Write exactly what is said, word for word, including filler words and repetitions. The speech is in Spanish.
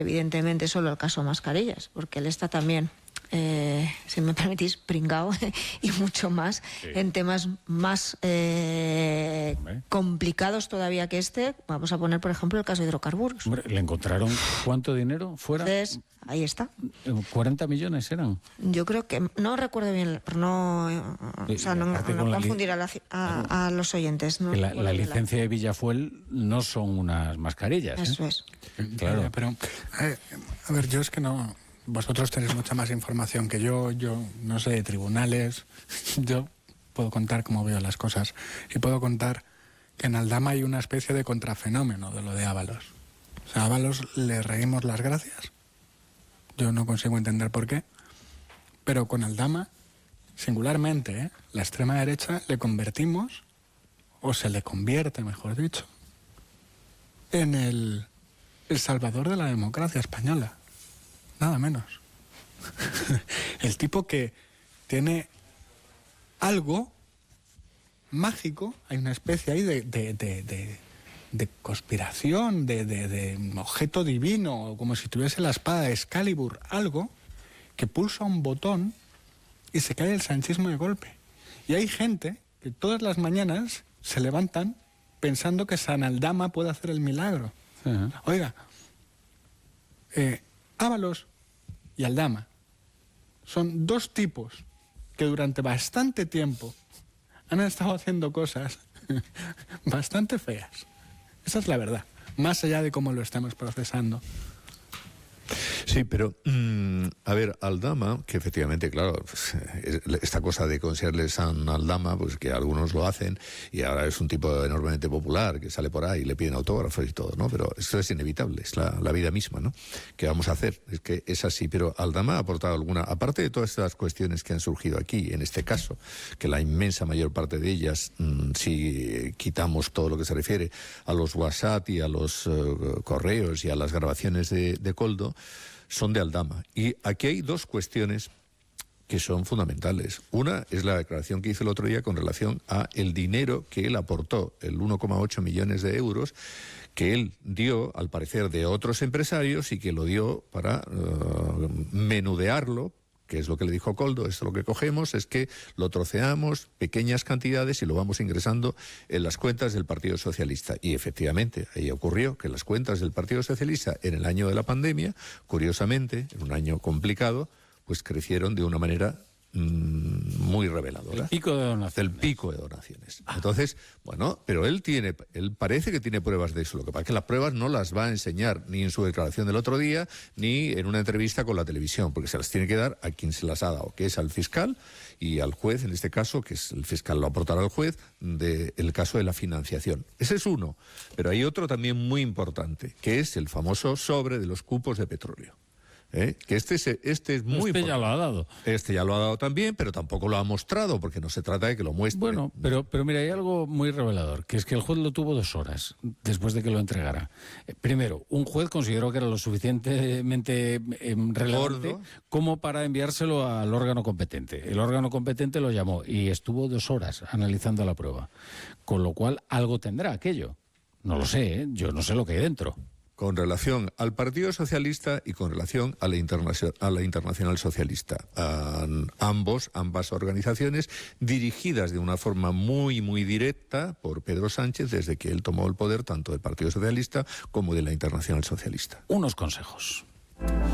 evidentemente solo el caso mascarillas, porque él está también, eh, si me permitís, pringao y mucho más sí. en temas más eh, complicados todavía que este. Vamos a poner, por ejemplo, el caso de hidrocarburos. Hombre, ¿le encontraron cuánto dinero fuera? Entonces, ahí está. ¿cuarenta millones eran? Yo creo que, no recuerdo bien, pero no, o sea, no, no confundir a, la, a, a los oyentes. No la, la licencia la... de Villafuel no son unas mascarillas. Eso ¿eh? es. Claro, pero, eh, a ver, yo es que no... Vosotros tenéis mucha más información que yo, yo no sé de tribunales, yo puedo contar cómo veo las cosas y puedo contar que en Aldama hay una especie de contrafenómeno de lo de Ábalos. O sea, a Ábalos le reímos las gracias, yo no consigo entender por qué, pero con Aldama, singularmente, ¿eh? la extrema derecha le convertimos, o se le convierte, mejor dicho, en el, el salvador de la democracia española. Nada menos. El tipo que tiene algo mágico, hay una especie ahí de, de, de, de, de conspiración, de, de, de objeto divino, como si tuviese la espada de Excalibur, algo que pulsa un botón y se cae el sanchismo de golpe. Y hay gente que todas las mañanas se levantan pensando que San Aldama puede hacer el milagro. Uh-huh. Oiga, eh, Ábalos y Aldama son dos tipos que durante bastante tiempo han estado haciendo cosas bastante feas. Esa es la verdad, más allá de cómo lo estamos procesando. Sí, pero, mmm, a ver, Aldama, que efectivamente, claro, pues, esta cosa de considerarle San Aldama, pues que algunos lo hacen, y ahora es un tipo enormemente popular, que sale por ahí y le piden autógrafos y todo, ¿no? Pero esto es inevitable, es la, la vida misma, ¿no? ¿Qué vamos a hacer? Es que es así, pero Aldama ha aportado alguna, aparte de todas estas cuestiones que han surgido aquí, en este caso, que la inmensa mayor parte de ellas, mmm, si quitamos todo lo que se refiere a los WhatsApp y a los uh, correos y a las grabaciones de, de Koldo, son de Aldama. Y aquí hay dos cuestiones que son fundamentales. Una es la declaración que hizo el otro día con relación a el dinero que él aportó, el uno coma ocho millones de euros, que él dio, al parecer, de otros empresarios y que lo dio para uh, menudearlo, que es lo que le dijo Koldo. Esto lo que cogemos es que lo troceamos, pequeñas cantidades, y lo vamos ingresando en las cuentas del Partido Socialista. Y efectivamente, ahí ocurrió que las cuentas del Partido Socialista en el año de la pandemia, curiosamente, en un año complicado, pues crecieron de una manera mmm, muy reveladora. El pico de donaciones. El pico de donaciones. Entonces, bueno, pero él tiene, él parece que tiene pruebas de eso. Lo que pasa es que las pruebas no las va a enseñar ni en su declaración del otro día, ni en una entrevista con la televisión, porque se las tiene que dar a quien se las ha dado, que es al fiscal y al juez, en este caso, que es el fiscal lo aportará al juez, del caso de la financiación. Ese es uno. Pero hay otro también muy importante, que es el famoso sobre de los cupos de petróleo. ¿Eh? Que este es, este es muy Este importante. ya lo ha dado. Este ya lo ha dado también, pero tampoco lo ha mostrado, porque no se trata de que lo muestre. Bueno, pero, pero mira, hay algo muy revelador, que es que el juez lo tuvo dos horas después de que lo entregara. Eh, primero, un juez consideró que era lo suficientemente eh, relevante Gordo. como para enviárselo al órgano competente. El órgano competente lo llamó y estuvo dos horas analizando la prueba. Con lo cual, algo tendrá aquello. No lo sé, ¿eh? Yo no sé lo que hay dentro. Con relación al Partido Socialista y con relación a la, Internacional, a la Internacional Socialista. A ambos, ambas organizaciones, dirigidas de una forma muy, muy directa por Pedro Sánchez desde que él tomó el poder, tanto del Partido Socialista como de la Internacional Socialista. Unos consejos.